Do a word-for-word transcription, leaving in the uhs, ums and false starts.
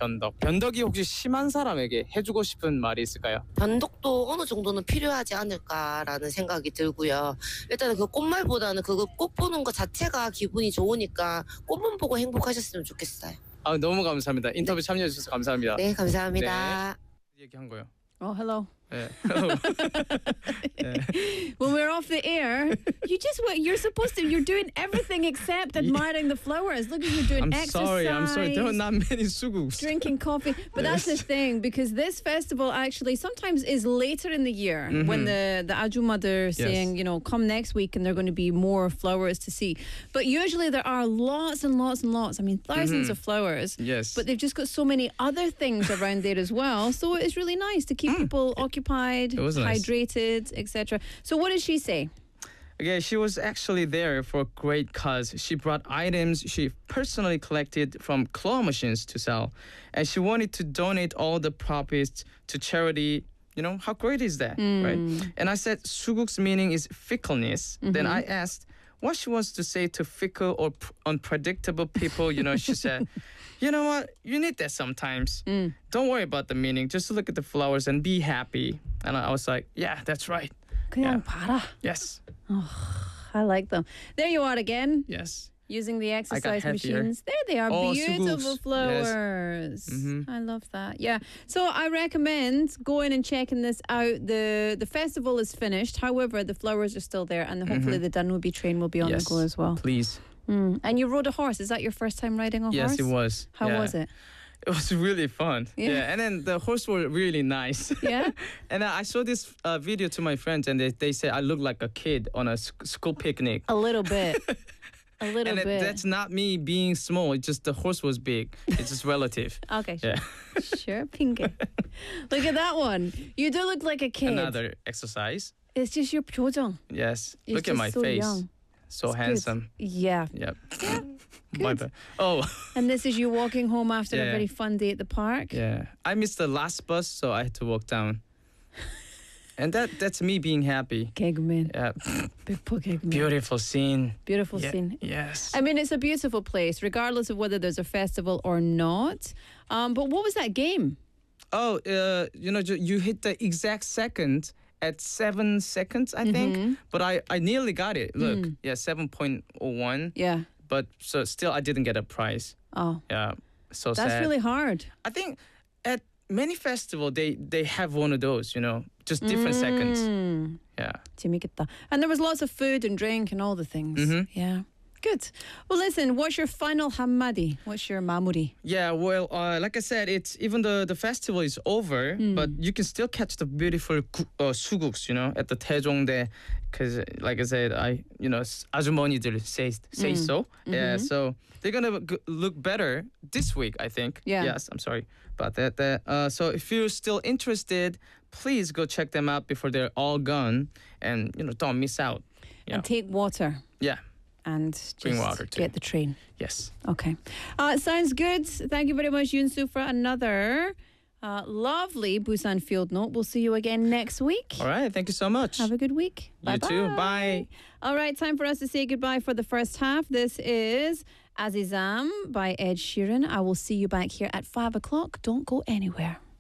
변덕. 변덕이 혹시 심한 사람에게 해주고 싶은 말이 있을까요? 변덕도 어느 정도는 필요하지 않을까라는 생각이 들고요. 일단은 그 꽃말보다는 그거 꽃 보는 것 자체가 기분이 좋으니까 꽃만 보고 행복하셨으면 좋겠어요. 아, 너무 감사합니다. 인터뷰 참여해 주셔서 감사합니다. 네, 감사합니다. 얘기한 거요. Oh, hello. 네. When we're off the air, you just what you're supposed to. You're doing everything except admiring the flowers. Look at you doing I'm exercise. sorry. I'm sorry. There are not many suguks. Drinking coffee, but that's the thing, because this festival actually sometimes is later in the year Mm-hmm. when the the Ajuma are saying, you know, come next week and there are going to be more flowers to see. But usually there are lots and lots and lots. I mean, 1000s of flowers. Yes. But they've just got so many other things around there as well. So it's really nice to keep people occupied, It was nice. hydrated, et cetera. So what did she say? Yeah, she was actually there for a great cause. She brought items she personally collected from claw machines to sell. And she wanted to donate all the profits to charity. You know, how great is that, right? And I said suguk's meaning is fickleness. Then I asked what she wants to say to fickle or p- unpredictable people. You know, she said, you know what? You need that sometimes. Don't worry about the meaning. Just look at the flowers and be happy. And I was like, yeah, that's right. 그냥 봐라. Yes. I like them. There you are again. Yes. Using the exercise happier. machines. There they are. Oh, Beautiful suguks. Yes. flowers. Mhm. I love that. Yeah. So I recommend going and checking this out. The the festival is finished. However, the flowers are still there, and hopefully the Danube train will be on Yes. the go as well. Please. Mm. And you rode a horse. Is that your first time riding a Yes, horse? it was. How Yeah. was it? It was really fun. Yeah. Yeah, and then the horse were really nice. Yeah? And I saw this uh, video to my friends, and they, they said I look like a kid on a sc- school picnic. A little bit. A little And it, bit. that's not me being small. It's just the horse was big. It's just relative. Okay, sure. Yeah. Sure, Pinky. Look at that one. You do look like a kid. Another exercise. It's just your 표정. Yes. You're Look at just my so face. young. So It's good. handsome. Yeah. Yep. My bad. Oh. And this is you walking home after a Yeah. very fun day at the park. Yeah. I missed the last bus, so I had to walk down. And that that's me being happy. Kegman. Yeah. Big poor Kegman. Beautiful scene. Beautiful Yeah, scene. Yes. I mean, it's a beautiful place, regardless of whether there's a festival or not. Um, but what was that game? Oh, uh, you know, ju- you hit the exact second at seven seconds, I think. Mm-hmm. But I, I nearly got it. Look, Mm. yeah, seven point oh one. Yeah. But so still, I didn't get a prize. Oh, Yeah, so that's sad. really hard. I think at many festival they they have one of those. You know, just different seconds. Mm. Yeah. 재밌겠다. And there was lots of food and drink and all the things. Mhm. Yeah. Good. Well, listen, what's your final 한마디? What's your 마무리? Yeah, well, uh, like I said, it's even the the festival is over, Hmm. but you can still catch the beautiful gu- uh, suguks, you know, at the Taejongdae, because like I said, I you know s- 아주머니들 say say Hmm. so. Yeah, Mm-hmm. so they're gonna g- look better this week, I think. Yeah. Yes, I'm sorry about that. That uh, so if you're still interested, please go check them out before they're all gone, and you know don't miss out. Yeah. And take water Yeah. and just Bring water too. get the train. Yes. Okay. Uh, sounds good. Thank you very much, Yoonsu, for another uh, lovely Busan Field Note. We'll see you again next week. All right. Thank you so much. Have a good week. You too. Bye. All right, time for us to say goodbye for the first half. This is Azizam by Ed Sheeran. I will see you back here at five o'clock. Don't go anywhere.